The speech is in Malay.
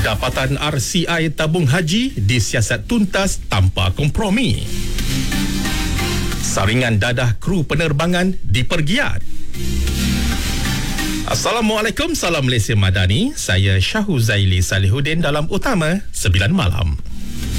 Dapatan RCI tabung haji disiasat tuntas tanpa kompromi. Saringan dadah kru penerbangan dipergiat. Assalamualaikum, salam Malaysia Madani. Saya Syahuzaili Salihuddin dalam Utama 9 Malam.